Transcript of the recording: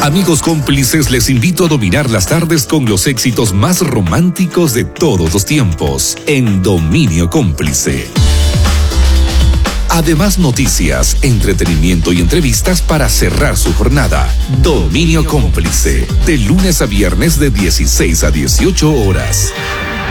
Amigos cómplices, les invito a dominar las tardes con los éxitos más románticos de todos los tiempos, en Dominio Cómplice. Además, noticias, entretenimiento y entrevistas para cerrar su jornada. Dominio Cómplice, de lunes a viernes de 16 a 18 horas.